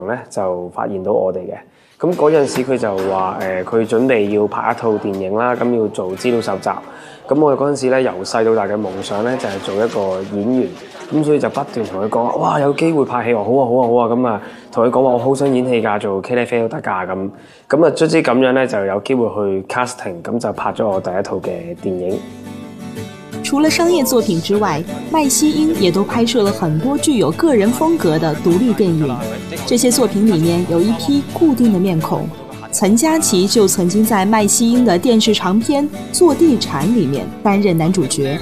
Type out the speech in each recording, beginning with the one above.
咧就發現到我哋嘅。咁嗰陣時佢就話佢準備要拍一套電影啦，咁要做資料搜集。咁我哋嗰陣時咧由細到大嘅夢想咧就係做一個演員，咁所以就不斷同佢講哇有機會拍戲喎，好啊好啊好啊，咁啊同佢講話我好想演戲㗎，做茄喱啡都得㗎咁啊卒之咁樣咧就有機會去 casting， 咁就拍咗我第一套嘅電影。 除了商業作品之外，麥希英也都拍攝了很多具有個人風格的獨立電影。這些作品裡面有一批固定的面孔，陳嘉琪就曾經在麥希英的電視長片《做地產》裡面擔任男主角。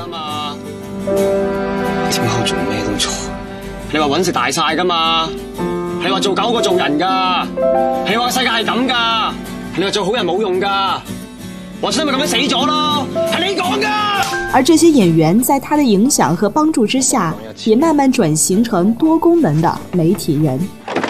點解我做咩都錯？你話搵食大晒㗎嘛？你話做狗過做人㗎？你話世界係咁㗎？你話做好人冇用㗎？我真係咪咁樣死咗咯？係你講㗎！ 而這些演員在他的影響和幫助之下，也慢慢轉型成多功能的媒體人。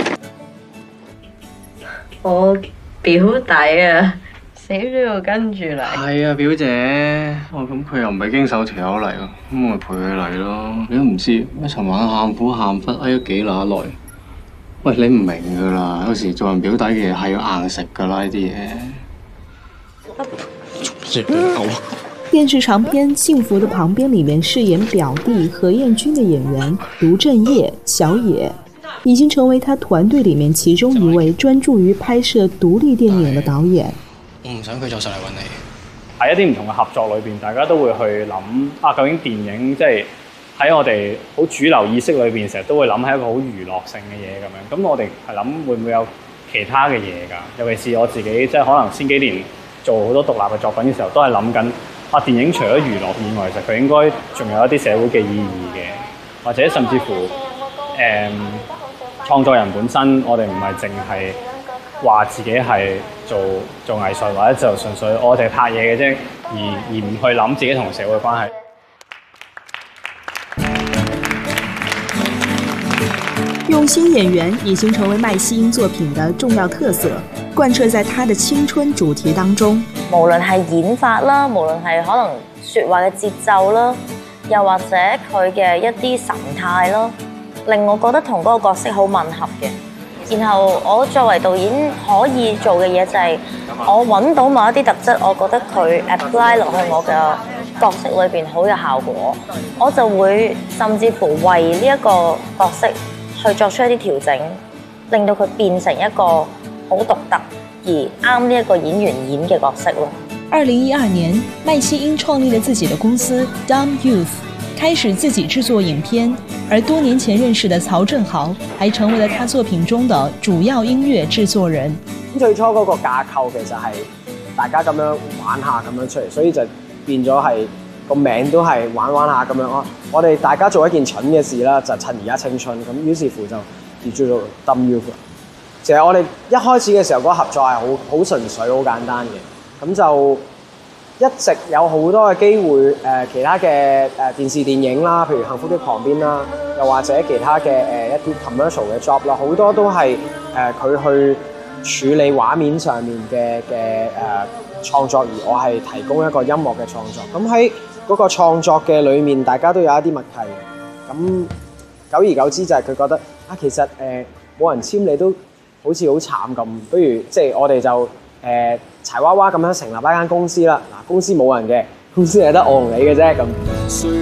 我表弟啊，死都要跟住嚟。 係啊，表姐，咁佢又唔係經手條友嚟喎，咁我咪陪佢嚟咯。你都唔知咩？尋晚喊苦喊忽，咗幾乸耐。喂，你唔明㗎啦，有時做人表弟嘅嘢係要硬食㗎啦，呢啲嘢。 電視長片《幸福的旁邊》裡面飾演表弟何燕君的演員盧正業、小野，已經成為他團隊裡面其中一位專注於拍攝獨立電影的導演。 我唔想佢再上嚟揾你。 喺一啲唔同嘅合作裏邊，大家都會去諗究竟電影即係喺我哋好主流意識裏邊，成日都會諗係一個好娛樂性嘅嘢咁樣。咁我哋係諗會唔會有其他嘅嘢㗎？尤其是我自己，即係可能先幾年做好多獨立嘅作品嘅時候，都係諗緊電影除咗娛樂以外，其實佢應該仲有一啲社會嘅意義嘅，或者甚至乎創作人本身，我哋唔係淨係話自己係做藝術，或者就純粹我哋拍嘢嘅啫，而唔去諗自己同社會嘅關係。 用心演員已經成為麥希英作品的重要特色，貫徹在他的青春主題當中。 無論係演法啦，無論係可能説話嘅節奏啦，又或者佢嘅一啲神態啦，令我覺得同嗰個角色好吻合嘅。然後我作為導演可以做嘅嘢就係我揾到某一啲特質，我覺得佢 apply 落去我嘅角色裏邊好有效果，我就會甚至乎為呢一個角色去作出一啲調整，令到佢變成一個好獨特而啱呢一個演員演嘅角色咯。 2012年，麥希英創立了自己的公司 Dumb Youth， 開始自己製作影片，而多年前認識的曹正豪，還成為了他作品中的主要音樂製作人。 最初嗰個架構其實係大家咁樣玩下咁樣出嚟，所以就變咗係個名都係玩下咁樣咯。我哋大家做一件蠢嘅事啦，就趁而家青春咁，於是乎就叫做 Dumb Youth。其實我哋一開始嘅時候嗰個合作係好純粹、好簡單嘅，咁就一直有好多嘅機會其他嘅電視電影啦，譬如《幸福的旁邊》啦，又或者其他嘅一啲 commercial 嘅 job 啦，好多都係佢去處理畫面上面嘅創作，而我係提供一個音樂嘅創作。咁喺嗰個創作嘅裏面，大家都有一啲默契。咁久而久之就係佢覺得其實冇人簽你都好似好慘咁，不如即係我哋就柴娃娃咁樣成立一間公司啦。嗱，公司冇人嘅，公司係得我同你嘅啫咁。